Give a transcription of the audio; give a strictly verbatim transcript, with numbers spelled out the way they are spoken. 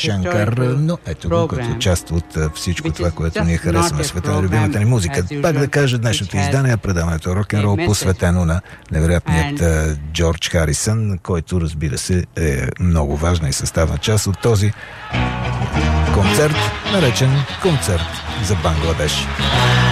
Шанкар, но ето го като част от всичко това, което ние харесваме света на любимата ни музика. Пак да кажа, днешното издание, предаването рок-н-рол, посветено на невероятният Джордж Харисън, който, разбира се, е много важна и съставна част от този концерт, наречен концерт за Бангладеш.